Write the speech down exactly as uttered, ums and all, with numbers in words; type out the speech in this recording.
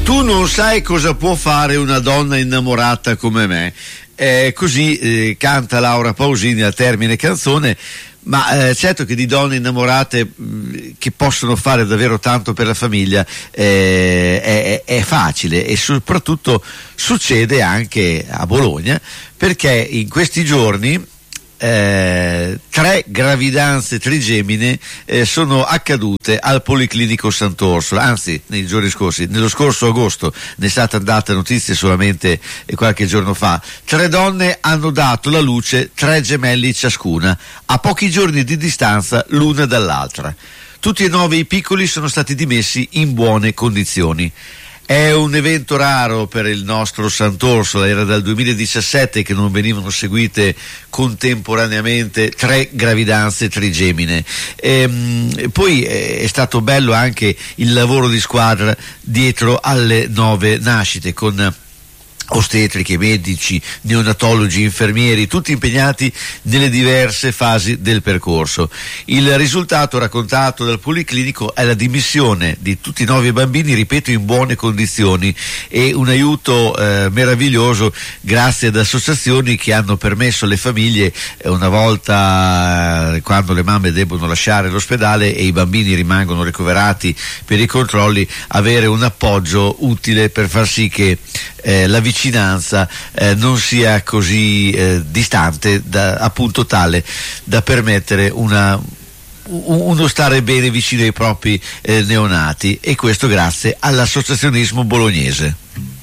Tu non sai cosa può fare una donna innamorata come me. Eh, così eh, canta Laura Pausini al termine canzone. Ma eh, certo che di donne innamorate mh, che possono fare davvero tanto per la famiglia eh, è, è facile, e soprattutto succede anche a Bologna, perché in questi giorni Eh, tre gravidanze trigemine eh, sono accadute al Policlinico Sant'Orsola, anzi nei giorni scorsi, nello scorso agosto ne è stata data notizia solamente eh, qualche giorno fa. Tre donne hanno dato la luce, tre gemelli ciascuna, a pochi giorni di distanza l'una dall'altra. Tutti e nove i piccoli sono stati dimessi in buone condizioni. È un evento raro per il nostro Sant'Orsola, era dal duemiladiciassette che non venivano seguite contemporaneamente tre gravidanze trigemine. E, poi è stato bello anche il lavoro di squadra dietro alle nove nascite, con ostetriche, medici, neonatologi, infermieri, tutti impegnati nelle diverse fasi del percorso. Il risultato raccontato dal Policlinico è la dimissione di tutti i nove bambini, ripeto, in buone condizioni, e un aiuto eh, meraviglioso grazie ad associazioni che hanno permesso alle famiglie, eh, una volta eh, quando le mamme debbono lasciare l'ospedale e i bambini rimangono ricoverati per i controlli, avere un appoggio utile per far sì che eh, la vicinanza eh, non sia così eh, distante, da, appunto tale da permettere una, uno stare bene vicino ai propri eh, neonati, e questo grazie all'associazionismo bolognese.